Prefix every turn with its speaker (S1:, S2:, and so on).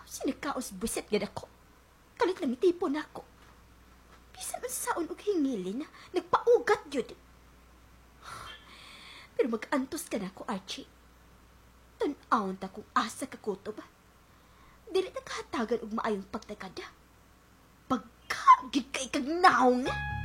S1: Sinakaos buset gad ako. Kalit lang itipon ako. Bisan man saon og hingili na nagpaugat jud. Pero mag-antos ka na ako, Archie. Tan-awon ta kung asa ka kutob. Dili na kahatagan og maayong pagtakada. Pagkagid kay kag naong na.